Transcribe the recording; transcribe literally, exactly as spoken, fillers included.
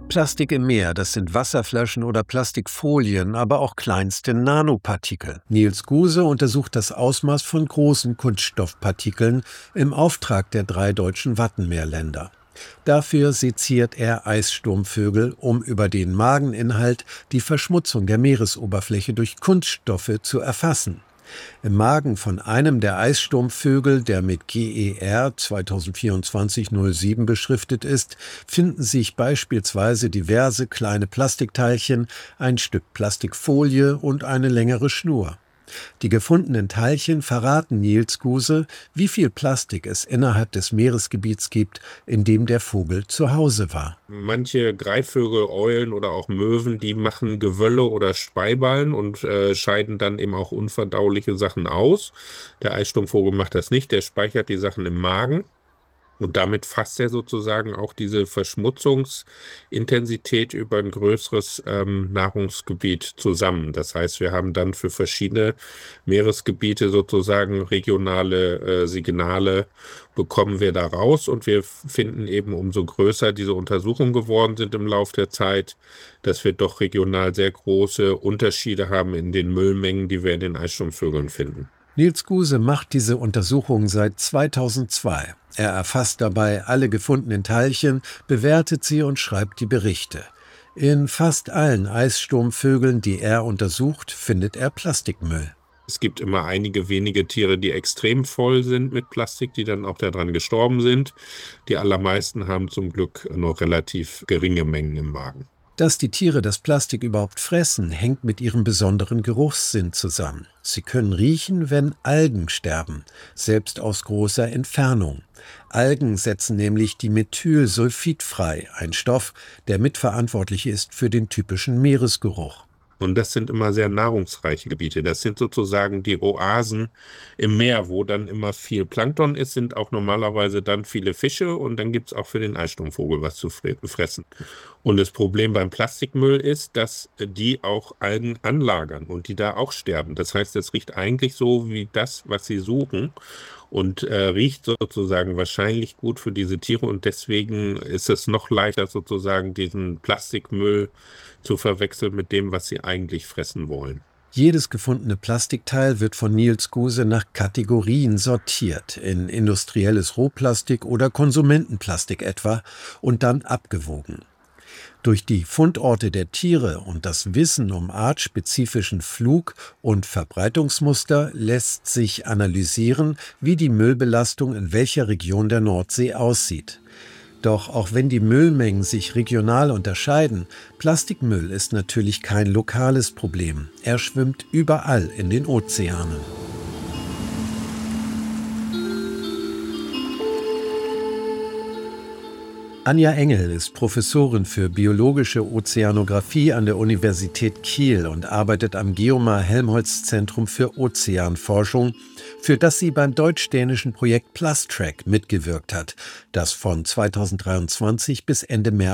Plastik im Meer, das sind Wasserflaschen oder Plastikfolien, aber auch kleinste Nanopartikel. Niels Guse untersucht das Ausmaß von großen Kunststoffpartikeln im Auftrag der drei deutschen Wattenmeerländer. Dafür seziert er Eissturmvögel, um über den Mageninhalt die Verschmutzung der Meeresoberfläche durch Kunststoffe zu erfassen. Im Magen von einem der Eissturmvögel, der mit G E R zwanzig vierundzwanzig null sieben beschriftet ist, finden sich beispielsweise diverse kleine Plastikteilchen, ein Stück Plastikfolie und eine längere Schnur. Die gefundenen Teilchen verraten Niels Guse, wie viel Plastik es innerhalb des Meeresgebiets gibt, in dem der Vogel zu Hause war. Manche Greifvögel, Eulen oder auch Möwen, die machen Gewölle oder Speiballen und äh, scheiden dann eben auch unverdauliche Sachen aus. Der Eissturmvogel macht das nicht, der speichert die Sachen im Magen. Und damit fasst er sozusagen auch diese Verschmutzungsintensität über ein größeres ähm, Nahrungsgebiet zusammen. Das heißt, wir haben dann für verschiedene Meeresgebiete sozusagen regionale äh, Signale, bekommen wir da raus. Und wir finden eben, umso größer diese Untersuchungen geworden sind im Laufe der Zeit, dass wir doch regional sehr große Unterschiede haben in den Müllmengen, die wir in den Eissturmvögeln finden. Niels Guse macht diese Untersuchung seit zweitausendzwei. Er erfasst dabei alle gefundenen Teilchen, bewertet sie und schreibt die Berichte. In fast allen Eissturmvögeln, die er untersucht, findet er Plastikmüll. Es gibt immer einige wenige Tiere, die extrem voll sind mit Plastik, die dann auch daran gestorben sind. Die allermeisten haben zum Glück nur relativ geringe Mengen im Magen. Dass die Tiere das Plastik überhaupt fressen, hängt mit ihrem besonderen Geruchssinn zusammen. Sie können riechen, wenn Algen sterben, selbst aus großer Entfernung. Algen setzen nämlich Dimethylsulfid frei, ein Stoff, der mitverantwortlich ist für den typischen Meeresgeruch. Und das sind immer sehr nahrungsreiche Gebiete. Das sind sozusagen die Oasen im Meer, wo dann immer viel Plankton ist, sind auch normalerweise dann viele Fische und dann gibt es auch für den Eissturmvogel was zu fressen. Und das Problem beim Plastikmüll ist, dass die auch Algen anlagern und die da auch sterben. Das heißt, es riecht eigentlich so wie das, was sie suchen und äh, riecht sozusagen wahrscheinlich gut für diese Tiere und deswegen ist es noch leichter sozusagen diesen Plastikmüll zu verwechseln mit dem, was sie eigentlich fressen wollen. Jedes gefundene Plastikteil wird von Niels Guse nach Kategorien sortiert, in industrielles Rohplastik oder Konsumentenplastik etwa, und dann abgewogen. Durch die Fundorte der Tiere und das Wissen um artspezifischen Flug- und Verbreitungsmuster lässt sich analysieren, wie die Müllbelastung in welcher Region der Nordsee aussieht. Doch auch wenn die Müllmengen sich regional unterscheiden, Plastikmüll ist natürlich kein lokales Problem. Er schwimmt überall in den Ozeanen. Anja Engel ist Professorin für biologische Ozeanographie an der Universität Kiel und arbeitet am Geomar-Helmholtz-Zentrum für Ozeanforschung, für das sie beim deutsch-dänischen Projekt Plustrack mitgewirkt hat, das von zweitausenddreiundzwanzig bis Ende März